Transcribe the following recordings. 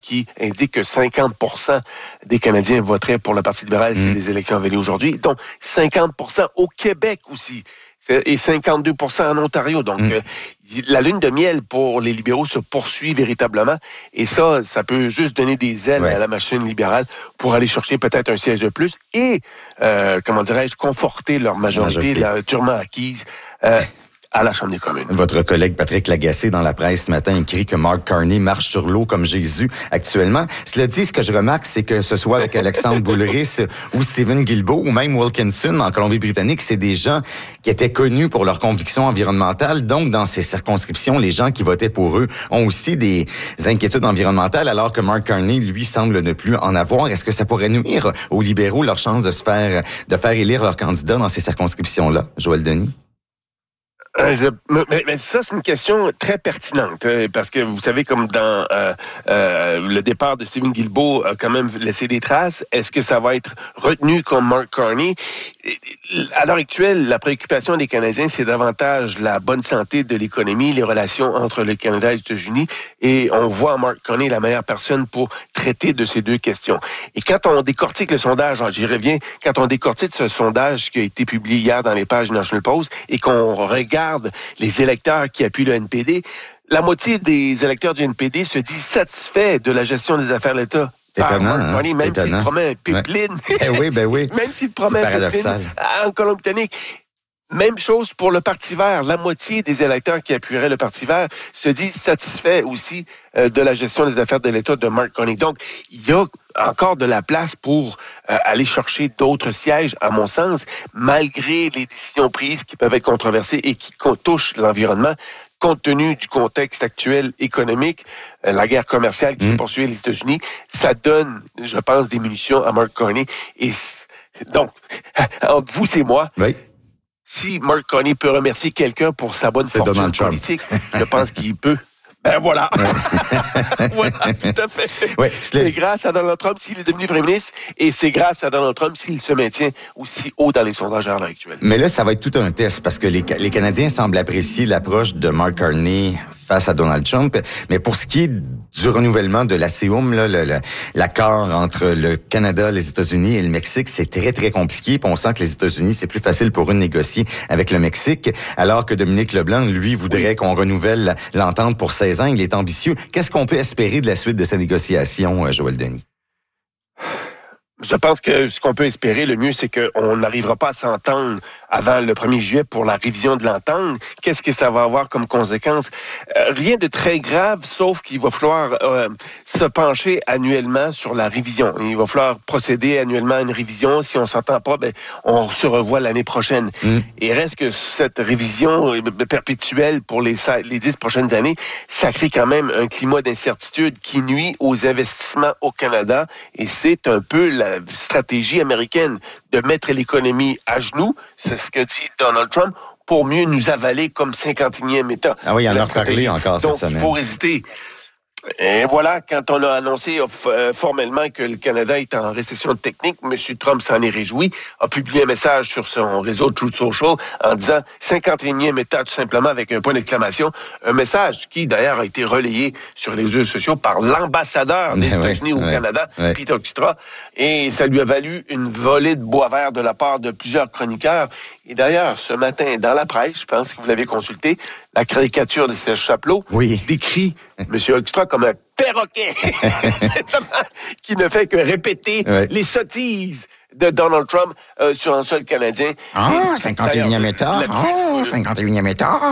qui indique que 50% des Canadiens voteraient pour le Parti libéral si les élections avaient lieu aujourd'hui. Donc, 50% au Québec aussi. Et 52% en Ontario. Donc, la lune de miel pour les libéraux se poursuit véritablement. Et ça peut juste donner des ailes à la machine libérale pour aller chercher peut-être un siège de plus et, conforter leur majorité durement acquise à la Chambre des communes. Votre collègue Patrick Lagacé dans la presse ce matin écrit que Mark Carney marche sur l'eau comme Jésus actuellement. Cela dit, ce que je remarque, c'est que ce soit avec Alexandre Boulris ou Stephen Guilbeault ou même Wilkinson en Colombie-Britannique, c'est des gens qui étaient connus pour leurs convictions environnementales. Donc, dans ces circonscriptions, les gens qui votaient pour eux ont aussi des inquiétudes environnementales, alors que Mark Carney, lui, semble ne plus en avoir. Est-ce que ça pourrait nuire aux libéraux leur chance de faire élire leur candidat dans ces circonscriptions-là, Joël Denis? Mais ça, c'est une question très pertinente, parce que vous savez, comme dans le départ de Stephen Guilbeault a quand même laissé des traces, est-ce que ça va être retenu comme Mark Carney? À l'heure actuelle, la préoccupation des Canadiens, c'est davantage la bonne santé de l'économie, les relations entre le Canada et les États-Unis, et on voit Mark Carney la meilleure personne pour traiter de ces deux questions. Et quand on décortique le sondage, j'y reviens, quand on décortique ce sondage qui a été publié hier dans les pages du National Post, et qu'on regarde les électeurs qui appuient le NPD, la moitié des électeurs du NPD se disent satisfaits de la gestion des affaires de l'État. C'est étonnant, même s'il promet un pipeline. Oui. Même s'il promet un pipeline en Colombie-Britannique. Même chose pour le Parti vert. La moitié des électeurs qui appuieraient le Parti vert se disent satisfaits aussi de la gestion des affaires de l'État de Mark Carney. Donc, il y a encore de la place pour aller chercher d'autres sièges, à mon sens, malgré les décisions prises qui peuvent être controversées et qui touchent l'environnement. Compte tenu du contexte actuel économique, la guerre commerciale qui se poursuit les États-Unis, ça donne, je pense, des munitions à Mark Carney. Et donc, entre vous et moi, si Mark Carney peut remercier quelqu'un pour sa bonne fortune politique, je pense qu'il peut. Ben voilà. Voilà, tout à fait. C'est grâce à Donald Trump s'il est devenu premier ministre et c'est grâce à Donald Trump s'il se maintient aussi haut dans les sondages à l'heure actuelle. Mais là, ça va être tout un test parce que les Canadiens semblent apprécier l'approche de Mark Carney face à Donald Trump. Mais pour ce qui est du renouvellement de l'ASEUM, l'accord entre le Canada, les États-Unis et le Mexique, c'est très, très compliqué. Puis on sent que les États-Unis, c'est plus facile pour eux de négocier avec le Mexique, alors que Dominique Leblanc, lui, voudrait qu'on renouvelle l'entente pour 16 ans. Il est ambitieux. Qu'est-ce qu'on peut espérer de la suite de ces négociations, Joël Denis? Je pense que ce qu'on peut espérer, le mieux, c'est qu'on n'arrivera pas à s'entendre avant le 1er juillet pour la révision de l'entente. Qu'est-ce que ça va avoir comme conséquence? Rien de très grave, sauf qu'il va falloir se pencher annuellement sur la révision. Il va falloir procéder annuellement à une révision. Si on ne s'entend pas, on se revoit l'année prochaine. Et reste que cette révision perpétuelle pour les 10 prochaines années, ça crée quand même un climat d'incertitude qui nuit aux investissements au Canada. Et c'est un peu la stratégie américaine de mettre l'économie à genoux, c'est ce que dit Donald Trump, pour mieux nous avaler comme 51e État. Ah oui, il en a reparlé encore cette semaine. Donc, il faut résister. Et voilà, quand on a annoncé formellement que le Canada est en récession technique, M. Trump s'en est réjoui, a publié un message sur son réseau Truth Social en disant 51e État tout simplement avec un point d'exclamation. Un message qui d'ailleurs a été relayé sur les réseaux sociaux par l'ambassadeur des États-Unis au Canada, Peter Strzok, et ça lui a valu une volée de bois vert de la part de plusieurs chroniqueurs. Et d'ailleurs, ce matin, dans la presse, je pense que vous l'avez consulté, la caricature de Serge Chapelot décrit M. Strzok comme un perroquet qui ne fait que répéter les sottises de Donald Trump sur un sol canadien. 51e État. 51e État.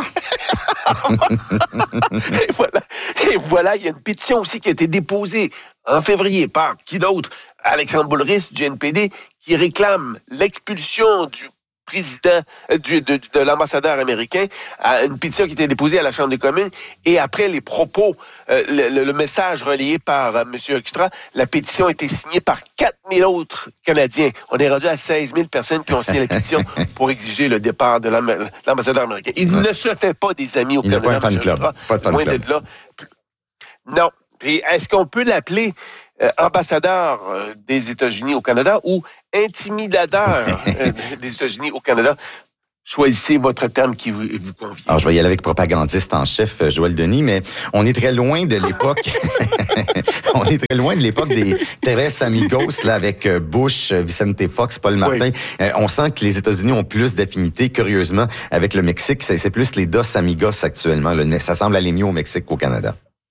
Et voilà, il y a une pétition aussi qui a été déposée en février par qui d'autre? Alexandre Boulris du NPD qui réclame l'expulsion du président de l'ambassadeur américain, à une pétition qui était déposée à la Chambre des communes, et après les propos, le message relayé par M. Hoekstra, la pétition a été signée par 4000 autres Canadiens. On est rendu à 16 000 personnes qui ont signé la pétition pour exiger le départ de l'ambassadeur américain. Il ne se fait pas des amis au Canada. Il n'a pas un fan club. Pas de fan club. Là. Non. Et est-ce qu'on peut l'appeler ambassadeur des États-Unis au Canada ou intimidateur des États-Unis au Canada? choisissez votre terme qui vous convient. Alors, je vais y aller avec propagandiste en chef, Joël Denis, mais on est très loin de l'époque. On est très loin de l'époque des Tres Amigos, là, avec Bush, Vicente Fox, Paul Martin. Oui. On sent que les États-Unis ont plus d'affinités, curieusement, avec le Mexique. C'est plus les Dos Amigos actuellement. Ça semble aller mieux au Mexique qu'au Canada.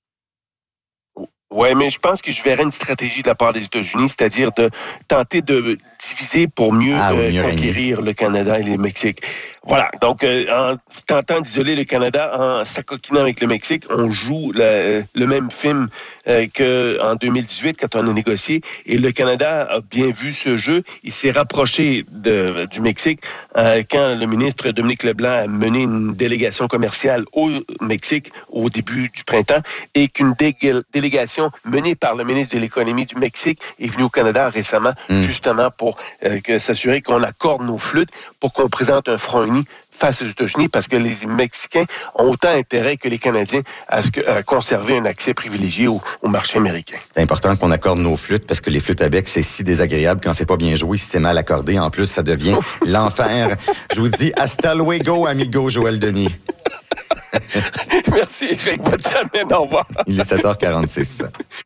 Oui, mais je pense que je verrais une stratégie de la part des États-Unis, c'est-à-dire de tenter de diviser pour mieux conquérir le Canada et le Mexique. Voilà, donc en tentant d'isoler le Canada, en s'acoquinant avec le Mexique, on joue le même film qu'en 2018 quand on a négocié. Et le Canada a bien vu ce jeu. Il s'est rapproché du Mexique quand le ministre Dominique Leblanc a mené une délégation commerciale au Mexique au début du printemps et qu'une délégation menée par le ministre de l'Économie du Mexique est venue au Canada récemment, justement pour s'assurer qu'on accorde nos flûtes, pour qu'on présente un front uni face aux États-Unis, parce que les Mexicains ont autant intérêt que les Canadiens à conserver un accès privilégié au marché américain. C'est important qu'on accorde nos flûtes, parce que les flûtes à bec, c'est si désagréable quand c'est pas bien joué, si c'est mal accordé. En plus, ça devient l'enfer. Je vous dis hasta luego, amigo Joël Denis. Merci, Éric. Bonne semaine. Au revoir. Il est 7h46.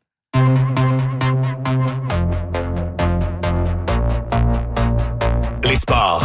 Les sports.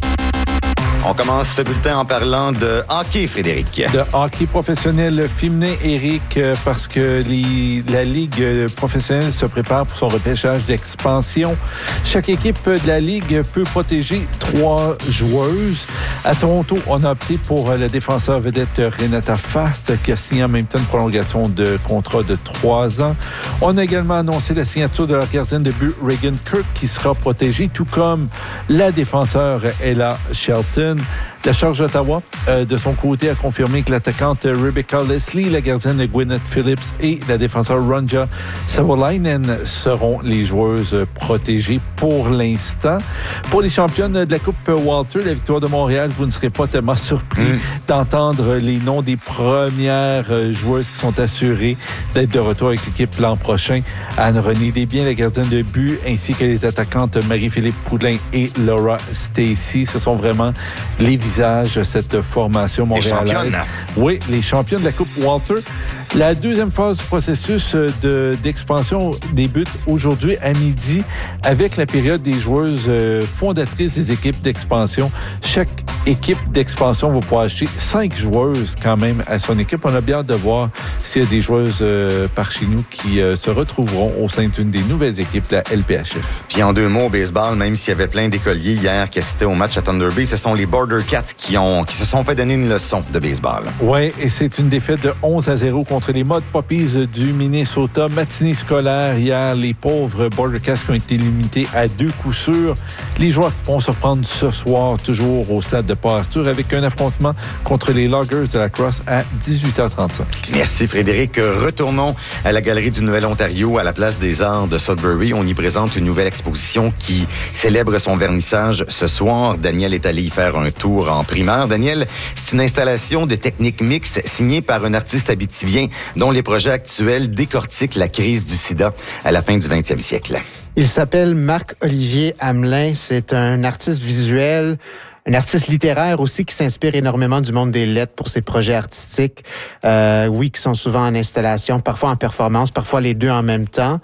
On commence ce bulletin en parlant de hockey, Frédéric. De hockey professionnel féminin, Éric, parce que la Ligue professionnelle se prépare pour son repêchage d'expansion. Chaque équipe de la Ligue peut protéger 3 joueuses. À Toronto, on a opté pour la défenseur vedette Renata Fast, qui a signé en même temps une prolongation de contrat de 3 ans. On a également annoncé la signature de la gardienne de but Reagan Kirk, qui sera protégée, tout comme la défenseur Ella Shelton. La Charge d'Ottawa, de son côté, a confirmé que l'attaquante Rebecca Leslie, la gardienne Gwyneth Phillips et la défenseur Ronja Savolainen seront les joueuses protégées pour l'instant. Pour les championnes de la Coupe Walter, la victoire de Montréal, vous ne serez pas tellement surpris d'entendre les noms des premières joueuses qui sont assurées d'être de retour avec l'équipe l'an prochain. Anne-Renée Desbiens, la gardienne de but, ainsi que les attaquantes Marie-Philippe Poulin et Laura Stacey. Ce sont vraiment les visages de cette formation montréalaise. Les championnes. Oui, les championnes de la Coupe Walter. La deuxième phase du processus d'expansion débute aujourd'hui à midi avec la période des joueuses fondatrices des équipes d'expansion. Chaque équipe d'expansion va pouvoir acheter 5 joueuses quand même à son équipe. On a bien hâte de voir s'il y a des joueuses par chez nous qui se retrouveront au sein d'une des nouvelles équipes de la LPHF. Puis en 2 mots, au baseball, même s'il y avait plein d'écoliers hier qui assistaient au match à Thunder Bay, ce sont les Border Cats qui se sont fait donner une leçon de baseball. Oui, et c'est une défaite de 11-0 contre les Mud Puppies du Minnesota. Matinée scolaire hier, les pauvres Border Cats qui ont été limités à 2 coups sûrs. Les joueurs vont se reprendre ce soir, toujours au stade de Port-Arthur, avec un affrontement contre les Loggers de la Crosse à 18h35. Merci Frédéric. Retournons à la Galerie du Nouvel-Ontario, à la Place des Arts de Sudbury. On y présente une nouvelle exposition qui célèbre son vernissage ce soir. Daniel est allé y faire un tour en primeur. Daniel, c'est une installation de technique mixte signée par un artiste abitibien dont les projets actuels décortiquent la crise du sida à la fin du 20e siècle. Il s'appelle Marc-Olivier Hamelin. C'est un artiste visuel, un artiste littéraire aussi qui s'inspire énormément du monde des lettres pour ses projets artistiques. Oui, qui sont souvent en installation, parfois en performance, parfois les deux en même temps.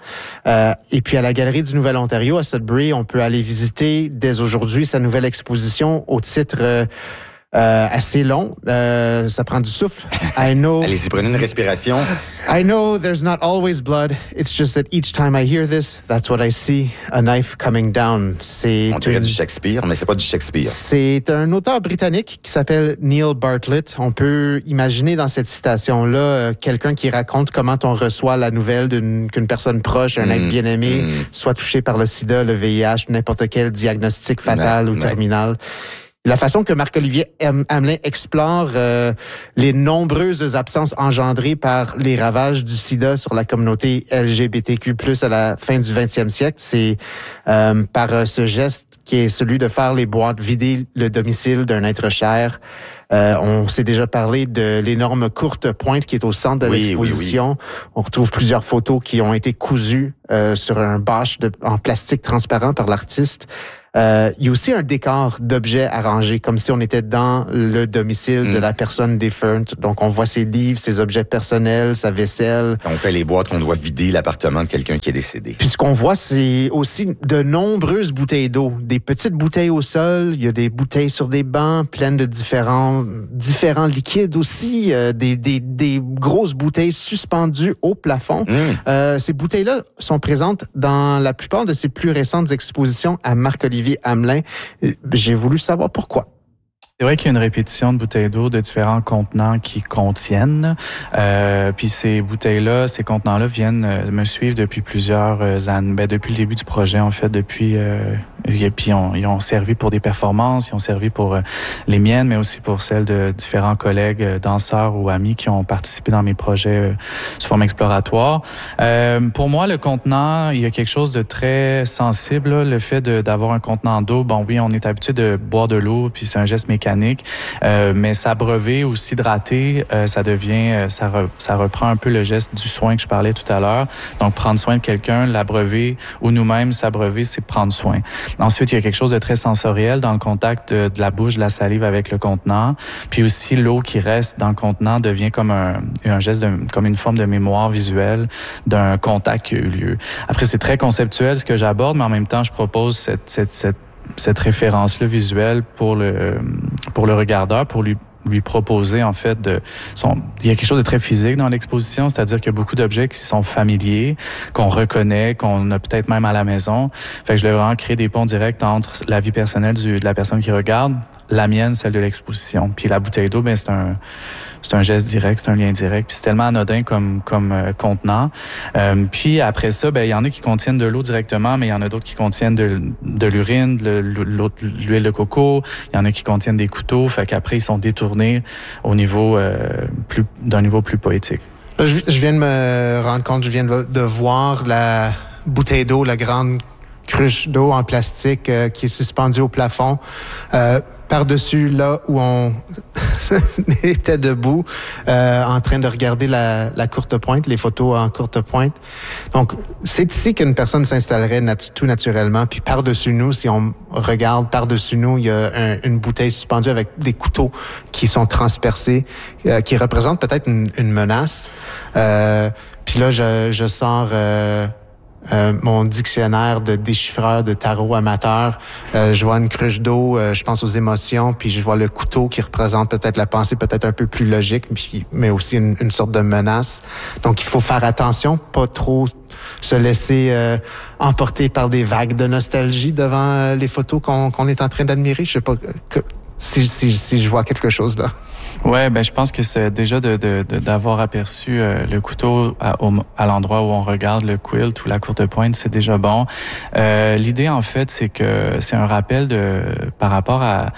Et puis à la Galerie du Nouvel-Ontario à Sudbury, on peut aller visiter dès aujourd'hui sa nouvelle exposition au titre assez long. Ça prend du souffle. I know. Allez-y, prenez une respiration. I know there's not always blood. It's just that each time I hear this, that's what I see. A knife coming down. On dirait du Shakespeare, mais c'est pas du Shakespeare. C'est un auteur britannique qui s'appelle Neil Bartlett. On peut imaginer dans cette citation-là quelqu'un qui raconte comment on reçoit la nouvelle qu'une personne proche, un être bien-aimé, soit touché par le sida, le VIH, n'importe quel diagnostic fatal ou terminal. La façon que Marc-Olivier Hamelin explore les nombreuses absences engendrées par les ravages du sida sur la communauté LGBTQ+, à la fin du 20e siècle, c'est par ce geste qui est celui de faire les boîtes, vider le domicile d'un être cher. On s'est déjà parlé de l'énorme courte pointe qui est au centre de l'exposition. Oui. On retrouve plusieurs photos qui ont été cousues sur un bâche en plastique transparent par l'artiste. il y a aussi un décor d'objets arrangés, comme si on était dans le domicile de la personne défunte. Donc, on voit ses livres, ses objets personnels, sa vaisselle. On fait les boîtes qu'on doit vider l'appartement de quelqu'un qui est décédé. Puis ce qu'on voit, c'est aussi de nombreuses bouteilles d'eau. Des petites bouteilles au sol, il y a des bouteilles sur des bancs pleines de différents liquides aussi, des grosses bouteilles suspendues au plafond. Ces bouteilles-là sont présentes dans la plupart de ses plus récentes expositions à Marc-Olivier Hamelin. J'ai voulu savoir pourquoi. C'est vrai qu'il y a une répétition de bouteilles d'eau de différents contenants qui contiennent. Puis ces bouteilles-là, ces contenants-là viennent me suivre depuis plusieurs années. Depuis le début du projet, en fait, depuis... Et puis ils ont servi pour des performances, ils ont servi pour les miennes, mais aussi pour celles de différents collègues, danseurs ou amis qui ont participé dans mes projets sous forme exploratoire. Pour moi, le contenant, il y a quelque chose de très sensible, là, le fait d'avoir un contenant d'eau. Bon, oui, on est habitué de boire de l'eau, puis c'est un geste mécanique, mais s'abreuver ou s'hydrater, ça devient, ça reprend un peu le geste du soin que je parlais tout à l'heure. Donc, prendre soin de quelqu'un, l'abreuver ou nous-mêmes s'abreuver, c'est prendre soin. Ensuite, il y a quelque chose de très sensoriel dans le contact de la bouche, de la salive avec le contenant. Puis aussi, l'eau qui reste dans le contenant devient comme un geste, comme une forme de mémoire visuelle d'un contact qui a eu lieu. Après, c'est très conceptuel ce que j'aborde, mais en même temps, je propose cette référence-là visuelle pour le regardeur, pour lui proposer, en fait, il y a quelque chose de très physique dans l'exposition, c'est-à-dire qu'il y a beaucoup d'objets qui sont familiers, qu'on reconnaît, qu'on a peut-être même à la maison. Fait que je voulais vraiment créer des ponts directs entre la vie personnelle de la personne qui regarde, la mienne, celle de l'exposition. Puis la bouteille d'eau, c'est un geste direct, c'est un lien direct. Puis c'est tellement anodin comme contenant. Puis après ça, il y en a qui contiennent de l'eau directement, mais il y en a d'autres qui contiennent de l'urine, de l'huile de coco. Il y en a qui contiennent des couteaux. Fait qu'après, ils sont détournés au niveau d'un niveau plus poétique. Là, je viens de me rendre compte, je viens de voir la bouteille d'eau, la grande cruche d'eau en plastique qui est suspendue au plafond. Par-dessus là où on était debout, en train de regarder la courte pointe, les photos en courte pointe. Donc, c'est ici qu'une personne s'installerait tout naturellement. Puis par-dessus nous, si on regarde par-dessus nous, il y a une bouteille suspendue avec des couteaux qui sont transpercés, qui représentent peut-être une menace. Puis là, je sors... mon dictionnaire de déchiffreur de tarot amateur. Je vois une cruche d'eau, je pense aux émotions, puis je vois le couteau qui représente peut-être la pensée peut-être un peu plus logique, mais aussi une sorte de menace. Donc, il faut faire attention, pas trop se laisser emporter par des vagues de nostalgie devant les photos qu'on est en train d'admirer. Je sais pas si je vois quelque chose là. Ouais, je pense que c'est déjà d'avoir aperçu le couteau à l'endroit où on regarde le quilt ou la courte pointe, c'est déjà bon. L'idée, en fait, c'est que c'est un rappel par rapport à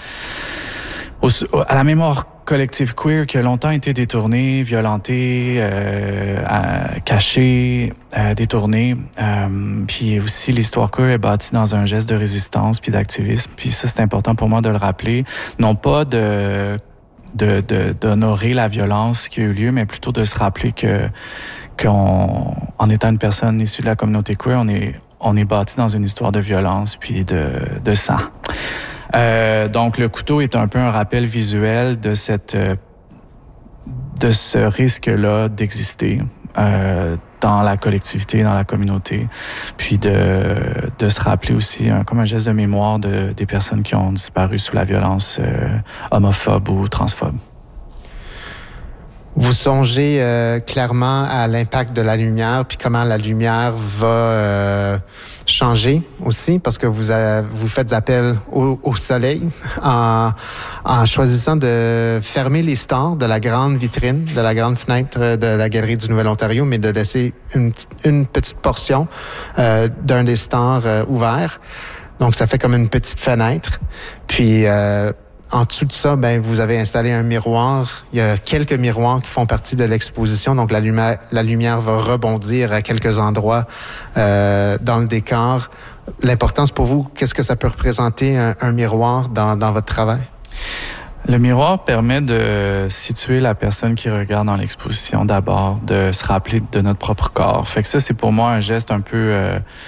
la mémoire collective queer qui a longtemps été détournée, violentée, cachée, détournée. Puis aussi, l'histoire queer est bâtie dans un geste de résistance puis d'activisme. Puis ça, c'est important pour moi de le rappeler. Non pas d'honorer la violence qui a eu lieu, mais plutôt de se rappeler qu'en étant une personne issue de la communauté queer, on est bâti dans une histoire de violence puis de sang. Donc le couteau est un peu un rappel visuel de ce risque-là d'exister dans la collectivité, dans la communauté, puis de se rappeler aussi comme un geste de mémoire des personnes qui ont disparu sous la violence homophobe ou transphobe. Vous songez clairement à l'impact de la lumière, puis comment la lumière va changer aussi, parce que vous faites appel au soleil en choisissant de fermer les stores de la grande vitrine, de la grande fenêtre de la Galerie du Nouvel-Ontario, mais de laisser une petite portion d'un des stores ouvert. Donc, ça fait comme une petite fenêtre. Puis... en dessous de ça, vous avez installé un miroir. Il y a quelques miroirs qui font partie de l'exposition. Donc, la lumière va rebondir à quelques endroits dans le décor. L'importance pour vous, qu'est-ce que ça peut représenter un miroir dans votre travail? Le miroir permet de situer la personne qui regarde dans l'exposition d'abord, de se rappeler de notre propre corps. Fait que ça, c'est pour moi un geste un peu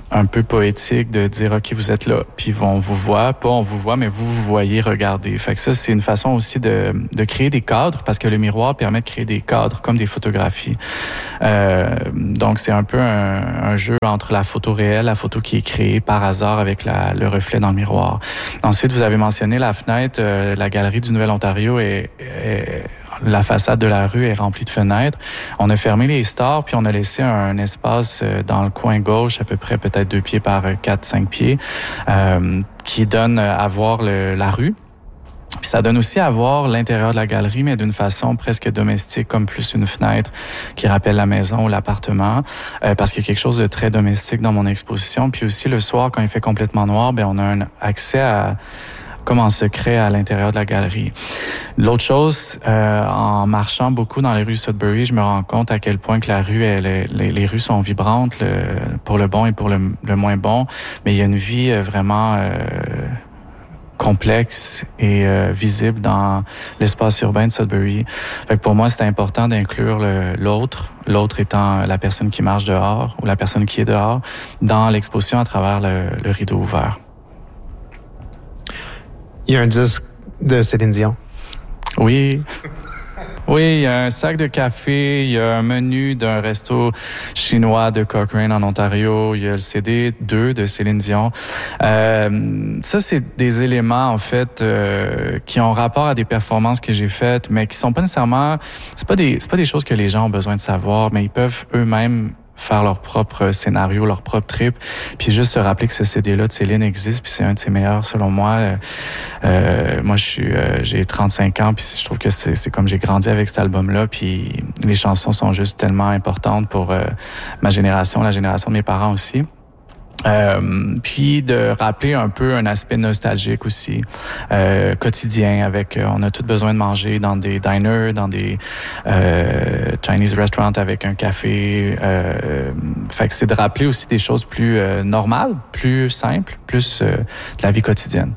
un peu poétique de dire OK, vous êtes là, puis on vous voit, pas on vous voit, mais vous voyez, regardez. Fait que ça, c'est une façon aussi de créer des cadres, parce que le miroir permet de créer des cadres comme des photographies. Donc c'est un peu un jeu entre la photo réelle, la photo qui est créée par hasard avec le reflet dans le miroir. Ensuite, vous avez mentionné la fenêtre, la galerie du Nouvel-Ontario la façade de la rue est remplie de fenêtres. On a fermé les stores, puis on a laissé un espace dans le coin gauche, à peu près peut-être 2 pieds par 4-5 pieds, qui donne à voir la rue. Puis ça donne aussi à voir l'intérieur de la galerie, mais d'une façon presque domestique, comme plus une fenêtre qui rappelle la maison ou l'appartement, parce qu'il y a quelque chose de très domestique dans mon exposition. Puis aussi, le soir, quand il fait complètement noir, on a un accès comme en secret à l'intérieur de la galerie. L'autre chose, en marchant beaucoup dans les rues Sudbury, je me rends compte à quel point que la rue, les rues sont vibrantes, pour le bon et pour le moins bon, mais il y a une vie vraiment complexe et visible dans l'espace urbain de Sudbury. Fait que pour moi, c'est important d'inclure l'autre étant la personne qui marche dehors ou la personne qui est dehors, dans l'exposition à travers le rideau ouvert. Il y a un disque de Céline Dion. Oui. Oui, il y a un sac de café, il y a un menu d'un resto chinois de Cochrane en Ontario, il y a le CD 2 de Céline Dion. Ça, c'est des éléments, en fait, qui ont rapport à des performances que j'ai faites, mais qui sont pas nécessairement... C'est pas des choses que les gens ont besoin de savoir, mais ils peuvent eux-mêmes faire leur propre scénario, leur propre trip, puis juste se rappeler que ce CD-là de Céline existe, puis c'est un de ses meilleurs selon moi. Moi, j'ai 35 ans, puis je trouve que c'est comme j'ai grandi avec cet album-là, puis les chansons sont juste tellement importantes pour ma génération, la génération de mes parents aussi. Puis de rappeler un peu un aspect nostalgique aussi, quotidien, avec on a tous besoin de manger dans des diners, dans des Chinese restaurants avec un café. Fait que c'est de rappeler aussi des choses plus normales, plus simples, plus de la vie quotidienne.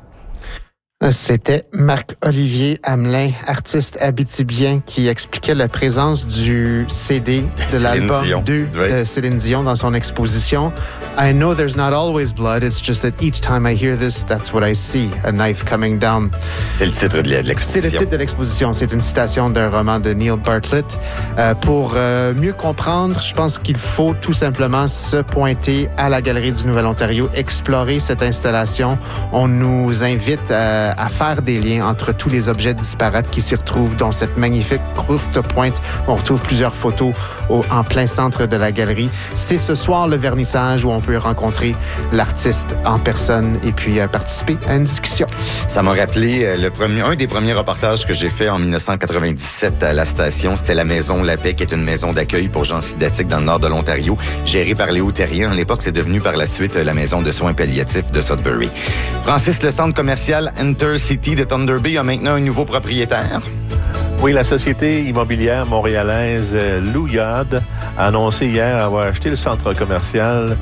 C'était Marc-Olivier Hamelin, artiste abitibien, qui expliquait la présence du CD de l'album 2 de Céline Dion dans son exposition. I know there's not always blood, it's just that each time I hear this, that's what I see, a knife coming down. C'est le titre de l'exposition. C'est le titre de l'exposition. C'est une citation d'un roman de Neil Bartlett. Pour mieux comprendre, je pense qu'il faut tout simplement se pointer à la Galerie du Nouvel-Ontario, explorer cette installation. On nous invite à faire des liens entre tous les objets disparates qui s'y retrouvent dans cette magnifique courte pointe. On retrouve plusieurs photos en plein centre de la galerie. C'est ce soir le vernissage où on peut rencontrer l'artiste en personne et puis participer à une discussion. Ça m'a rappelé un des premiers reportages que j'ai fait en 1997 à la station. C'était la Maison La Paix, qui est une maison d'accueil pour gens sidatiques dans le nord de l'Ontario, gérée par Léo Terrien. À l'époque, c'est devenu par la suite la maison de soins palliatifs de Sudbury. Francis, le centre commercial Intercity de Thunder Bay a maintenant un nouveau propriétaire. Oui, la société immobilière montréalaise Louillade a annoncé hier avoir acheté le centre commercial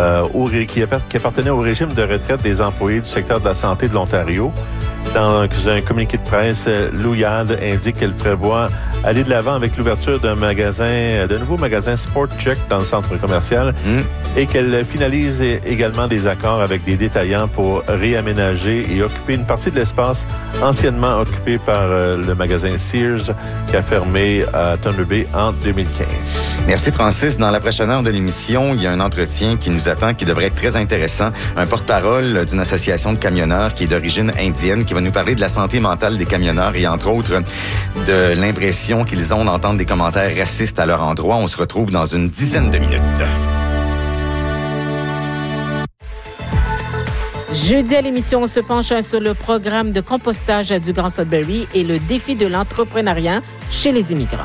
qui appartenait au régime de retraite des employés du secteur de la santé de l'Ontario. Dans un communiqué de presse, Louillade indique qu'elle prévoit aller de l'avant avec l'ouverture d'un nouveau magasin Sport Check dans le centre commercial et qu'elle finalise également des accords avec des détaillants pour réaménager et occuper une partie de l'espace anciennement occupé par le magasin Sears qui a fermé à Thunder Bay en 2015. Merci Francis. Dans la prochaine heure de l'émission, il y a un entretien qui nous attend qui devrait être très intéressant. Un porte-parole d'une association de camionneurs qui est d'origine indienne qui va nous parler de la santé mentale des camionneurs et entre autres de l'impression qu'ils ont d'entendre des commentaires racistes à leur endroit. On se retrouve dans une dizaine de minutes. Jeudi à l'émission, on se penche sur le programme de compostage du Grand Sudbury et le défi de l'entrepreneuriat chez les immigrants.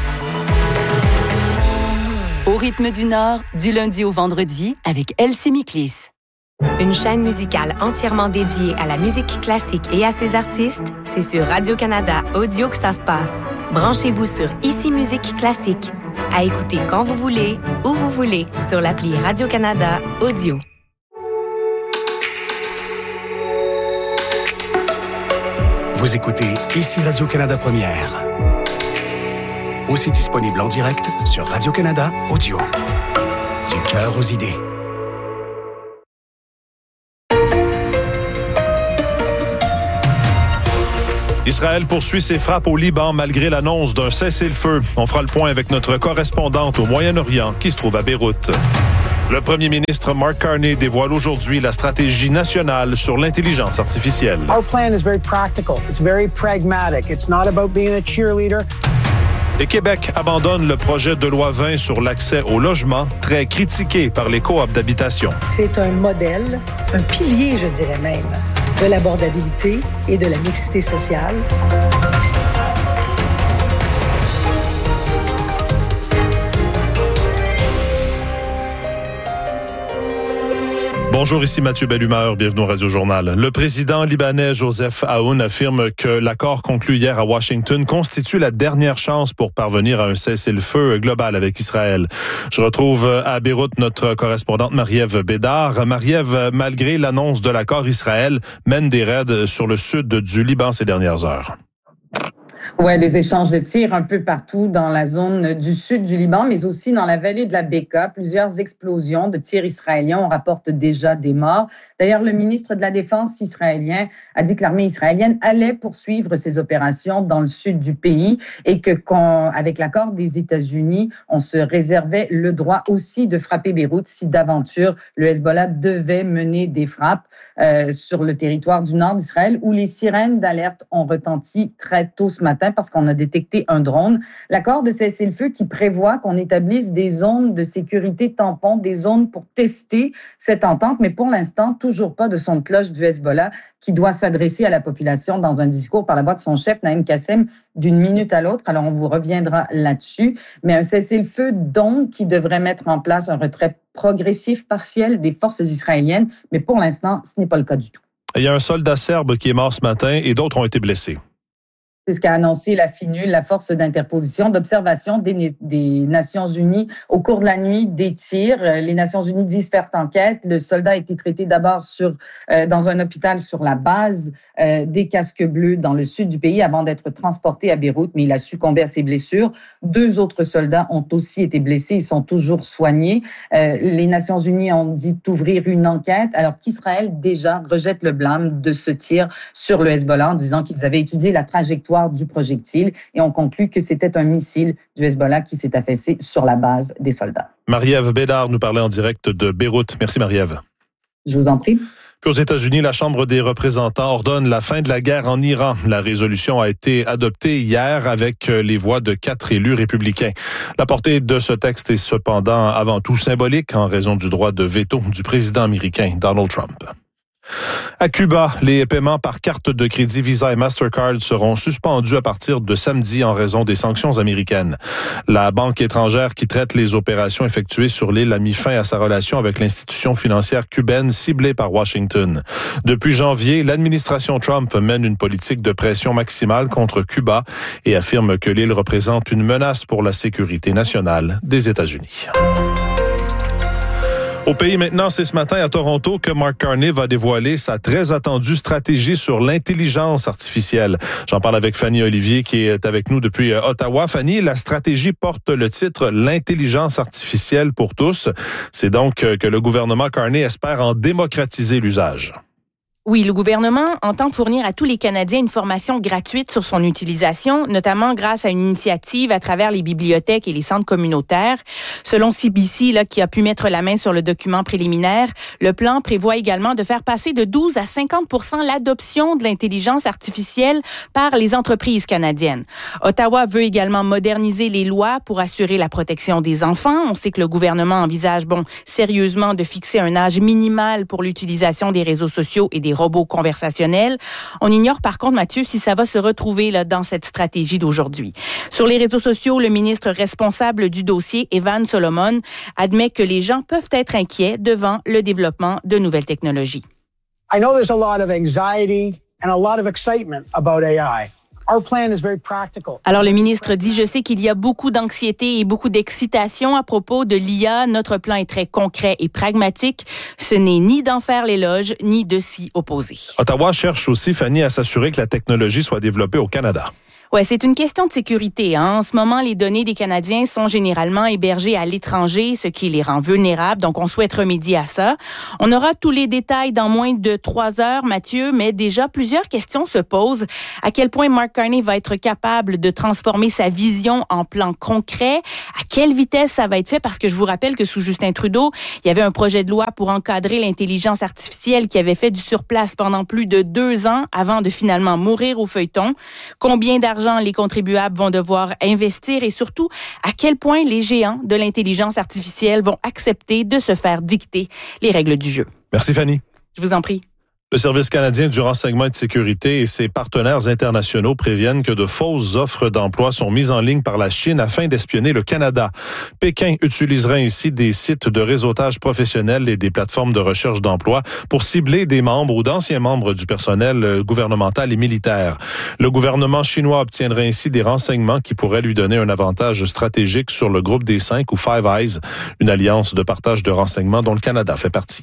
Au rythme du Nord, du lundi au vendredi, avec Elsie Miklis. Une chaîne musicale entièrement dédiée à la musique classique et à ses artistes, c'est sur Radio-Canada Audio que ça se passe. Branchez-vous sur Ici Musique Classique. À écouter quand vous voulez, où vous voulez, sur l'appli Radio-Canada Audio. Vous écoutez Ici Radio-Canada Première. Aussi disponible en direct sur Radio-Canada Audio. Du cœur aux idées. Israël poursuit ses frappes au Liban malgré l'annonce d'un cessez-le-feu. On fera le point avec notre correspondante au Moyen-Orient qui se trouve à Beyrouth. Le premier ministre Mark Carney dévoile aujourd'hui la stratégie nationale sur l'intelligence artificielle. Our plan is very practical. It's very pragmatic. It's not about being a cheerleader. Et Québec abandonne le projet de loi 20 sur l'accès au logement, très critiqué par les coops d'habitation. C'est un modèle, un pilier, je dirais même, de l'abordabilité et de la mixité sociale. Bonjour, ici Mathieu Bellumeur, bienvenue au Radio-Journal. Le président libanais Joseph Aoun affirme que l'accord conclu hier à Washington constitue la dernière chance pour parvenir à un cessez-le-feu global avec Israël. Je retrouve à Beyrouth notre correspondante Marie-Ève Bédard. Marie-Ève, malgré l'annonce de l'accord, Israël mène des raids sur le sud du Liban ces dernières heures. Ouais, des échanges de tirs un peu partout dans la zone du sud du Liban, mais aussi dans la vallée de la Beka. Plusieurs explosions de tirs israéliens. On rapporte déjà des morts. D'ailleurs, le ministre de la Défense israélien a dit que l'armée israélienne allait poursuivre ses opérations dans le sud du pays et que, avec l'accord des États-Unis, on se réservait le droit aussi de frapper Beyrouth si d'aventure le Hezbollah devait mener des frappes sur le territoire du nord d'Israël, où les sirènes d'alerte ont retenti très tôt ce matin parce qu'on a détecté un drone. L'accord de cessez-le-feu qui prévoit qu'on établisse des zones de sécurité tampons, des zones pour tester cette entente, mais pour l'instant, toujours pas de son de cloche du Hezbollah qui doit s'adresser à la population dans un discours par la voix de son chef, Naïm Kassem, d'une minute à l'autre. Alors, on vous reviendra là-dessus. Mais un cessez-le-feu, donc, qui devrait mettre en place un retrait progressif partiel des forces israéliennes. Mais pour l'instant, ce n'est pas le cas du tout. Il y a un soldat serbe qui est mort ce matin et d'autres ont été blessés. C'est ce qu'a annoncé la FINUL, la force d'interposition, d'observation des Nations Unies au cours de la nuit des tirs. Les Nations Unies disent faire enquête. Le soldat a été traité d'abord dans un hôpital sur la base des Casques Bleus dans le sud du pays avant d'être transporté à Beyrouth, mais il a succombé à ses blessures. 2 autres soldats ont aussi été blessés. Ils sont toujours soignés. Les Nations Unies ont dit d'ouvrir une enquête alors qu'Israël déjà rejette le blâme de ce tir sur le Hezbollah en disant qu'ils avaient étudié la trajectoire du projectile et on conclut que c'était un missile du Hezbollah qui s'est affaissé sur la base des soldats. Marie-Ève Bédard nous parlait en direct de Beyrouth. Merci Marie-Ève. Je vous en prie. Puis aux États-Unis, la Chambre des représentants ordonne la fin de la guerre en Iran. La résolution a été adoptée hier avec les voix de 4 élus républicains. La portée de ce texte est cependant avant tout symbolique en raison du droit de veto du président américain Donald Trump. À Cuba, les paiements par carte de crédit Visa et Mastercard seront suspendus à partir de samedi en raison des sanctions américaines. La banque étrangère qui traite les opérations effectuées sur l'île a mis fin à sa relation avec l'institution financière cubaine ciblée par Washington. Depuis janvier, l'administration Trump mène une politique de pression maximale contre Cuba et affirme que l'île représente une menace pour la sécurité nationale des États-Unis. Au pays maintenant, c'est ce matin à Toronto que Mark Carney va dévoiler sa très attendue stratégie sur l'intelligence artificielle. J'en parle avec Fanny Olivier qui est avec nous depuis Ottawa. Fanny, la stratégie porte le titre « L'intelligence artificielle pour tous ». C'est donc que le gouvernement Carney espère en démocratiser l'usage. Oui, le gouvernement entend fournir à tous les Canadiens une formation gratuite sur son utilisation, notamment grâce à une initiative à travers les bibliothèques et les centres communautaires. Selon CBC, qui a pu mettre la main sur le document préliminaire, le plan prévoit également de faire passer de 12 à 50 % l'adoption de l'intelligence artificielle par les entreprises canadiennes. Ottawa veut également moderniser les lois pour assurer la protection des enfants. On sait que le gouvernement envisage, sérieusement de fixer un âge minimal pour l'utilisation des réseaux sociaux et des robots conversationnels. On ignore par contre, Mathieu, si ça va se retrouver dans cette stratégie d'aujourd'hui. Sur les réseaux sociaux, le ministre responsable du dossier, Evan Solomon, admet que les gens peuvent être inquiets devant le développement de nouvelles technologies. I know there's a lot of anxiety and a lot of excitement about AI. Alors, le ministre dit, je sais qu'il y a beaucoup d'anxiété et beaucoup d'excitation à propos de l'IA. Notre plan est très concret et pragmatique. Ce n'est ni d'en faire l'éloge, ni de s'y opposer. Ottawa cherche aussi, Fanny, à s'assurer que la technologie soit développée au Canada. Oui, c'est une question de sécurité. En ce moment, les données des Canadiens sont généralement hébergées à l'étranger, ce qui les rend vulnérables. Donc, on souhaite remédier à ça. On aura tous les détails dans moins de 3 heures, Mathieu, mais déjà, plusieurs questions se posent. À quel point Mark Carney va être capable de transformer sa vision en plan concret? À quelle vitesse ça va être fait? Parce que je vous rappelle que sous Justin Trudeau, il y avait un projet de loi pour encadrer l'intelligence artificielle qui avait fait du surplace pendant plus de 2 ans avant de finalement mourir au feuilleton. Combien d'argent les contribuables vont devoir investir et surtout à quel point les géants de l'intelligence artificielle vont accepter de se faire dicter les règles du jeu. Merci Fanny. Je vous en prie. Le Service canadien du renseignement et de sécurité et ses partenaires internationaux préviennent que de fausses offres d'emploi sont mises en ligne par la Chine afin d'espionner le Canada. Pékin utilisera ainsi des sites de réseautage professionnel et des plateformes de recherche d'emploi pour cibler des membres ou d'anciens membres du personnel gouvernemental et militaire. Le gouvernement chinois obtiendrait ainsi des renseignements qui pourraient lui donner un avantage stratégique sur le groupe des 5 ou Five Eyes, une alliance de partage de renseignements dont le Canada fait partie.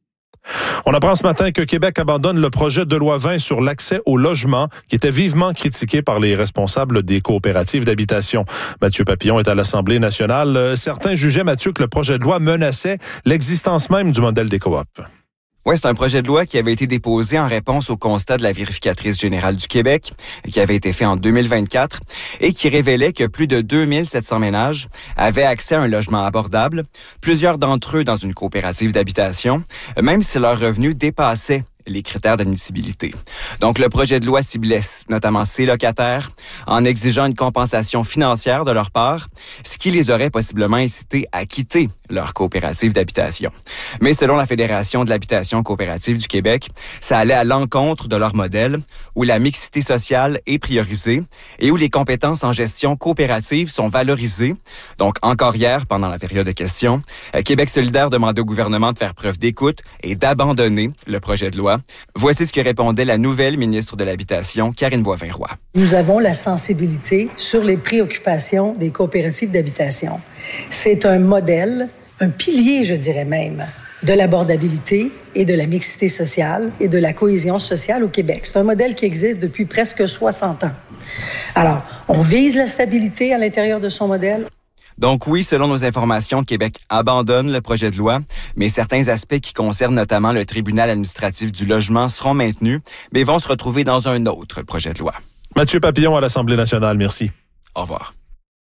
On apprend ce matin que Québec abandonne le projet de loi 20 sur l'accès au logement qui était vivement critiqué par les responsables des coopératives d'habitation. Mathieu Papillon est à l'Assemblée nationale. Certains jugeaient, Mathieu, que le projet de loi menaçait l'existence même du modèle des coops. Oui, c'est un projet de loi qui avait été déposé en réponse au constat de la vérificatrice générale du Québec, qui avait été fait en 2024, et qui révélait que plus de 2700 ménages avaient accès à un logement abordable, plusieurs d'entre eux dans une coopérative d'habitation, même si leurs revenus dépassaient les critères d'admissibilité. Donc, le projet de loi ciblait notamment ces locataires en exigeant une compensation financière de leur part, ce qui les aurait possiblement incités à quitter leur coopérative d'habitation. Mais selon la Fédération de l'habitation coopérative du Québec, ça allait à l'encontre de leur modèle où la mixité sociale est priorisée et où les compétences en gestion coopérative sont valorisées. Donc, encore hier, pendant la période de questions, Québec solidaire demandait au gouvernement de faire preuve d'écoute et d'abandonner le projet de loi. Voici ce que répondait la nouvelle ministre de l'Habitation, Karine Boivin-Roy. Nous avons la sensibilité sur les préoccupations des coopératives d'habitation. C'est un modèle, un pilier, je dirais même, de l'abordabilité et de la mixité sociale et de la cohésion sociale au Québec. C'est un modèle qui existe depuis presque 60 ans. Alors, on vise la stabilité à l'intérieur de son modèle. Donc oui, selon nos informations, Québec abandonne le projet de loi, mais certains aspects qui concernent notamment le tribunal administratif du logement seront maintenus, mais vont se retrouver dans un autre projet de loi. Mathieu Papillon à l'Assemblée nationale, merci. Au revoir.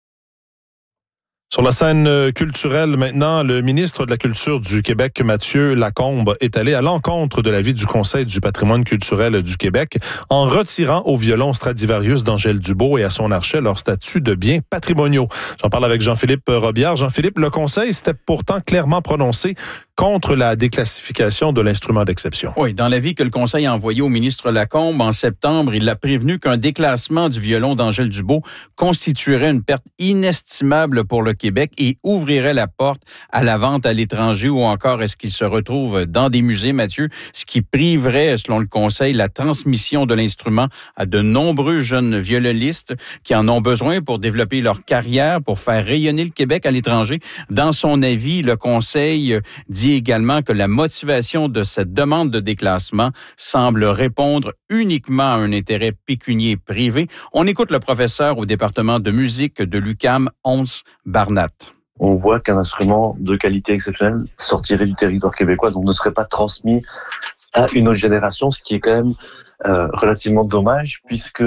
Sur la scène culturelle, maintenant, le ministre de la Culture du Québec, Mathieu Lacombe, est allé à l'encontre de l'avis du Conseil du patrimoine culturel du Québec en retirant au violon Stradivarius d'Angèle Dubois et à son archet leur statut de biens patrimoniaux. J'en parle avec Jean-Philippe Robillard. Jean-Philippe, le Conseil s'était pourtant clairement prononcé contre la déclassification de l'instrument d'exception. Oui, dans l'avis que le Conseil a envoyé au ministre Lacombe en septembre, il l'a prévenu qu'un déclassement du violon d'Angèle Dubois constituerait une perte inestimable pour le Québec et ouvrirait la porte à la vente à l'étranger ou encore est-ce qu'il se retrouve dans des musées, Mathieu, ce qui priverait, selon le Conseil, la transmission de l'instrument à de nombreux jeunes violonistes qui en ont besoin pour développer leur carrière, pour faire rayonner le Québec à l'étranger. Dans son avis, le Conseil dit également que la motivation de cette demande de déclassement semble répondre uniquement à un intérêt pécunier privé. On écoute le professeur au département de musique de l'UQAM, Hans Barnat. On voit qu'un instrument de qualité exceptionnelle sortirait du territoire québécois, donc ne serait pas transmis à une autre génération, ce qui est quand même relativement dommage, puisque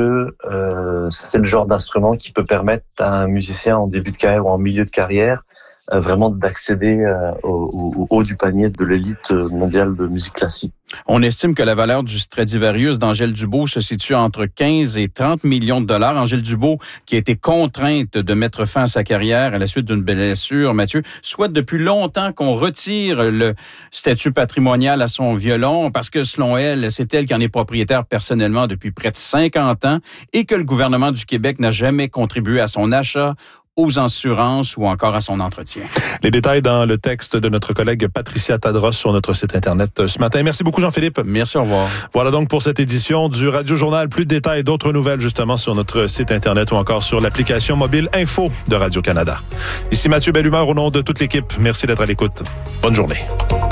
c'est le genre d'instrument qui peut permettre à un musicien en début de carrière ou en milieu de carrière vraiment d'accéder au haut du panier de l'élite mondiale de musique classique. On estime que la valeur du Stradivarius d'Angèle Dubois se situe entre 15 et 30 millions de dollars. Angèle Dubois, qui a été contrainte de mettre fin à sa carrière à la suite d'une blessure, Mathieu, souhaite depuis longtemps qu'on retire le statut patrimonial à son violon parce que, selon elle, c'est elle qui en est propriétaire personnellement depuis près de 50 ans et que le gouvernement du Québec n'a jamais contribué à son achat, aux assurances ou encore à son entretien. Les détails dans le texte de notre collègue Patricia Tadros sur notre site Internet ce matin. Merci beaucoup, Jean-Philippe. Merci, au revoir. Voilà donc pour cette édition du Radio Journal. Plus de détails, d'autres nouvelles justement sur notre site Internet ou encore sur l'application mobile Info de Radio-Canada. Ici Mathieu Bellumeur au nom de toute l'équipe. Merci d'être à l'écoute. Bonne journée.